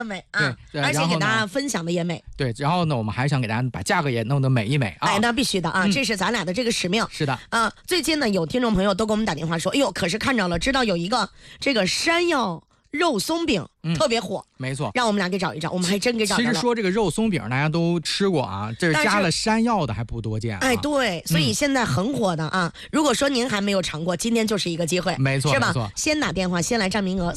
美啊， 对， 而且给大家分享的也美。 对，然后呢，我们还想给大家把价格也弄得美一美啊。 哎，那必须的啊，这是咱俩的这个使命。 是的啊，最近呢，有听众朋友都给我们打电话说，哎呦，可是看着了，知道有一个这个山药肉松饼特别火， 没错， 让我们俩给找一找，我们还真给找着了。 其实说这个肉松饼大家都吃过啊，这是加了山药的还不多见。 哎，对，所以现在很火的啊。如果说您还没有尝过，今天就是一个机会， 没错， 是吧？ 没错， 先打电话，先来占名额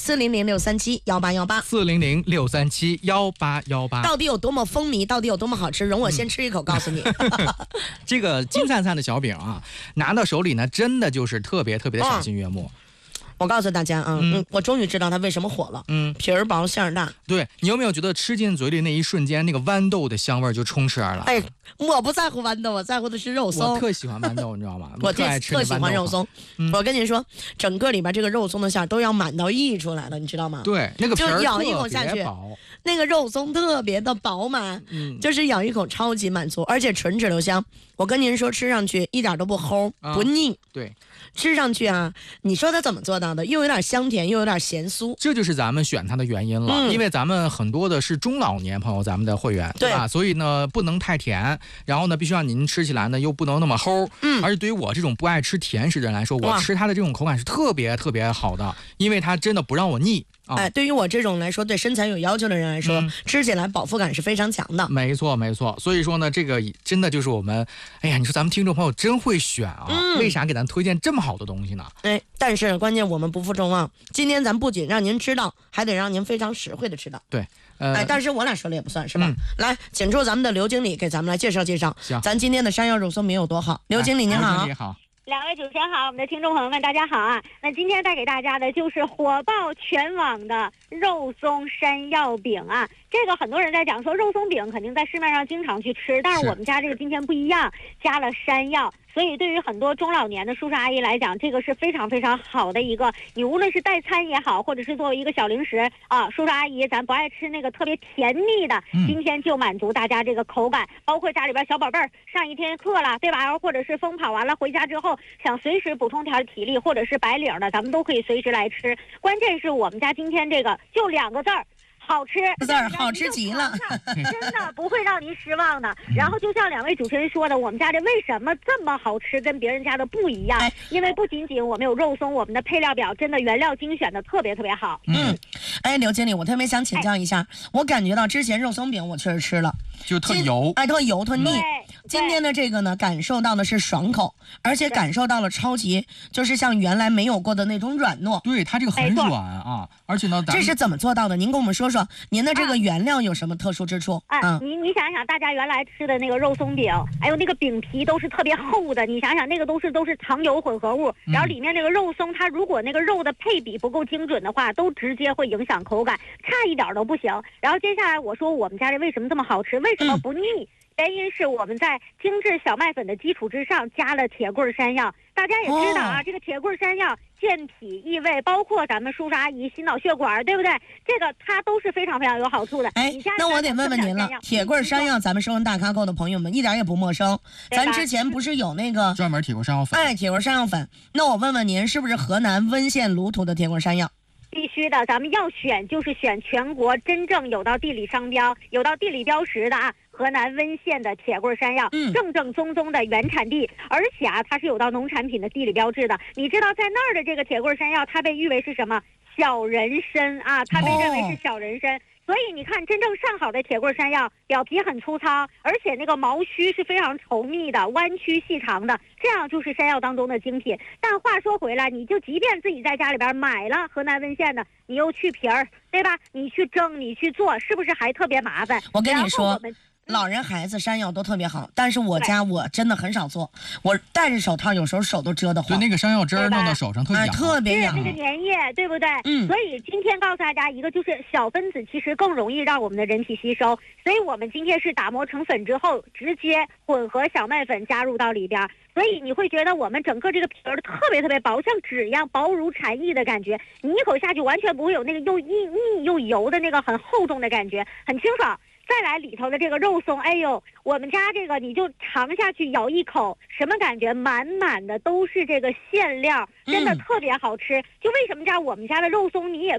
，400-637-1818，400-637-1818。到底有多么风靡，到底有多么好吃，容我先吃一口告诉你。 这个金灿灿的小饼啊，拿到手里呢，真的就是特别特别的赏心悦目。 我告诉大家啊，我终于知道它为什么火了。皮儿薄馅儿大。 对，你有没有觉得吃进嘴里那一瞬间，那个豌豆的香味就充斥而来？ 哎，我不在乎豌豆，我在乎的是肉松。 我特喜欢豌豆，你知道吗？ 我特喜欢肉松。我跟您说，整个里边这个肉松的馅儿都要满到溢出来了，你知道吗？ 对，那个皮儿就咬一口下去，那个肉松特别的饱满，就是咬一口超级满足，而且纯质留香。我跟您说，吃上去一点都不齁，不腻。 对。 吃上去啊，你说它怎么做到的？又有点香甜，又有点咸酥， 这就是咱们选它的原因了。因为咱们很多的是中老年朋友，咱们的会员，对吧？所以呢，不能太甜，然后呢，必须让您吃起来呢又不能那么齁。而且对于我这种不爱吃甜食的人来说，我吃它的这种口感是特别特别好的，因为它真的不让我腻。 哎，对于我这种来说，对身材有要求的人来说，吃起来饱腹感是非常强的。 没错，没错。所以说呢，这个真的就是我们，哎呀，你说咱们听众朋友真会选啊！为啥给咱推荐这么好的东西呢？ 哎，但是关键我们不负众望，今天咱不仅让您知道，还得让您非常实惠的吃到。 对， 哎，但是我俩说了也不算是吧？来，请出咱们的刘经理给咱们来介绍介绍。 行， 咱今天的山药肉松饼有多好？刘经理您好。 刘经理好。 两位主持人好，我们的听众朋友们大家好啊！那今天带给大家的就是火爆全网的肉松山药饼啊。这个很多人在讲说肉松饼肯定在市面上经常去吃，但是我们家这个今天不一样，加了山药。所以对于很多中老年的叔叔阿姨来讲，这个是非常非常好的一个，你无论是代餐也好，或者是作为一个小零食啊，叔叔阿姨咱不爱吃那个特别甜腻的，今天就满足大家这个口感，包括家里边小宝贝儿上一天课了，对吧？或者是疯跑完了回家之后想随时补充点体力，或者是白领的，咱们都可以随时来吃。关键是我们家今天这个就2个字儿。好吃， 好吃极了， 真的不会让您失望的。然后就像两位主持人说的，我们家这为什么这么好吃，跟别人家的不一样？因为不仅仅我们有肉松，我们的配料表真的原料精选的特别特别好。 哎，刘经理，我特别想请教一下，我感觉到之前肉松饼我确实吃了， 就特油， 特油特腻。今天的这个呢，感受到的是爽口，而且感受到了超级，就是像原来没有过的那种软糯。 对，它这个很软啊，而且呢， 这是怎么做到的？您跟我们说说，您的这个原料有什么特殊之处？ 你想想，大家原来吃的那个肉松饼，哎呦，那个饼皮都是特别厚的，你想想那个都是糖油混合物，然后里面那个肉松，它如果那个肉的配比不够精准的话，都直接会影响口感，差一点都不行。然后接下来我说我们家这为什么这么好吃，为什么不腻？原因是我们在精致小麦粉的基础之上加了铁棍山药。大家也知道啊，这个铁棍山药健脾益胃，包括咱们叔叔阿姨心脑血管，对不对？这个它都是非常非常有好处的。 哎，那我得问问您了，铁棍山药，咱们收闻大咖购的朋友们一点也不陌生。咱之前不是有那个专门铁棍山药粉？ 哎，铁棍山药粉。那我问问您，是不是河南温县卢图的铁棍山药？ 必须的，咱们要选就是选全国真正有到地理商标、有到地理标识的啊。河南温县的铁棍山药，正正宗宗的原产地，而且啊，它是有到农产品的地理标志的。你知道在那儿的这个铁棍山药，它被誉为是什么？小人参啊，它被认为是小人参。所以你看，真正上好的铁棍山药，表皮很粗糙，而且那个毛须是非常稠密的，弯曲细长的，这样就是山药当中的精品。但话说回来，你就即便自己在家里边买了河南温县的，你又去皮儿，对吧？你去蒸，你去做，是不是还特别麻烦？ 我跟你说。老人孩子山药都特别好，但是我家我真的很少做，我戴着手套有时候手都遮得慌。 对，那个山药汁儿弄到手上特痒， 特别痒， 那个粘液，对不对？所以今天告诉大家一个，就是小分子其实更容易让我们的人体吸收，所以我们今天是打磨成粉之后，直接混合小麦粉加入到里边，所以你会觉得我们整个这个皮儿特别特别薄，像纸一样薄如蝉翼的感觉，你一口下去完全不会有那个又腻又油的那个很厚重的感觉，很清爽。再来里头的这个肉松，哎呦，我们家这个你就尝下去，咬一口，什么感觉？满满的都是这个馅料，真的特别好吃。就为什么我们家的肉松你也